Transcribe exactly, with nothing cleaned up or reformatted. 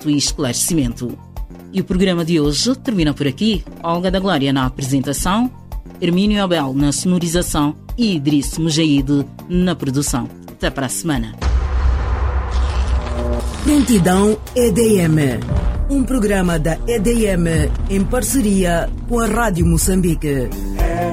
contacto e esclarecimento. E o programa de hoje termina por aqui. Olga da Glória na apresentação, Hermínio Abel na sonorização e Idriss Mujaíde na produção. Até para a semana. Prontidão E D M, um programa da E D M em parceria com a Rádio Moçambique.